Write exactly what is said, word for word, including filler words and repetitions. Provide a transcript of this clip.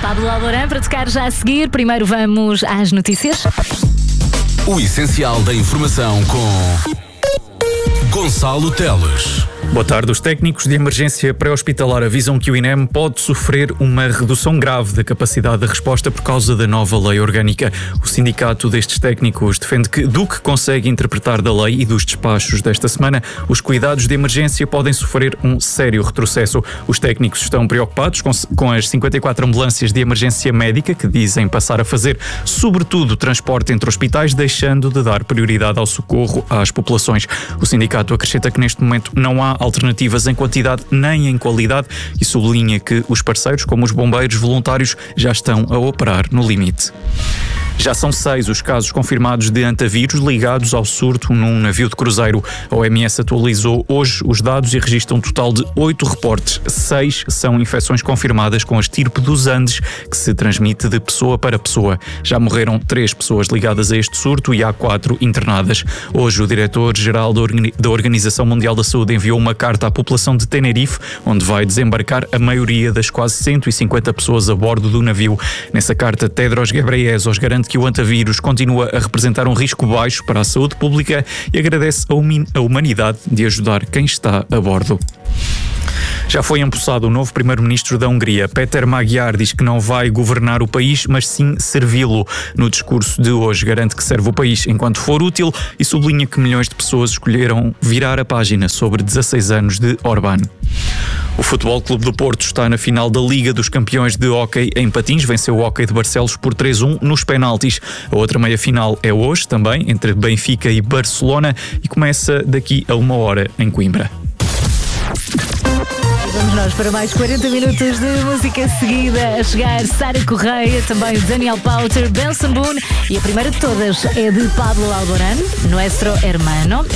Pablo Alborán para tocar já a seguir. Primeiro vamos às notícias. O essencial da informação com Gonçalo Teles. Boa tarde. Os técnicos de emergência pré-hospitalar avisam que o INEM pode sofrer uma redução grave da capacidade de resposta por causa da nova lei orgânica. O sindicato destes técnicos defende que, do que consegue interpretar da lei e dos despachos desta semana, os cuidados de emergência podem sofrer um sério retrocesso. Os técnicos estão preocupados com, com as cinquenta e quatro ambulâncias de emergência médica que dizem passar a fazer, sobretudo, transporte entre hospitais, deixando de dar prioridade ao socorro às populações. O sindicato acrescenta que neste momento não há alternativas em quantidade nem em qualidade e sublinha que os parceiros, como os bombeiros voluntários, já estão a operar no limite. Já são seis os casos confirmados de antavírus ligados ao surto num navio de cruzeiro. A O M S atualizou hoje os dados e registra um total de oito reportes. Seis são infecções confirmadas com a estirpe dos Andes, que se transmite de pessoa para pessoa. Já morreram três pessoas ligadas a este surto e há quatro internadas. Hoje, o diretor-geral da Organização Mundial da Saúde enviou uma carta à população de Tenerife, onde vai desembarcar a maioria das quase cento e cinquenta pessoas a bordo do navio. Nessa carta, Tedros Ghebreyesus garante que o antavírus continua a representar um risco baixo para a saúde pública e agradece a humanidade de ajudar quem está a bordo. Já foi empossado o novo primeiro-ministro da Hungria. Péter Magyar diz que não vai governar o país, mas sim servi-lo. No discurso de hoje garante que serve o país enquanto for útil e sublinha que milhões de pessoas escolheram virar a página sobre dezasseis anos de Orbán. O Futebol Clube do Porto está na final da Liga dos Campeões de Hóquei em Patins. Venceu o Hóquei de Barcelos por três a um nos penaltis. A outra meia-final é hoje também, entre Benfica e Barcelona, e começa daqui a uma hora em Coimbra. Vamos nós para mais quarenta minutos de música seguida. A chegar Sara Correia, também o Daniel Powter, Benson Boone, e a primeira de todas é de Pablo Alborán, Nuestro Hermano.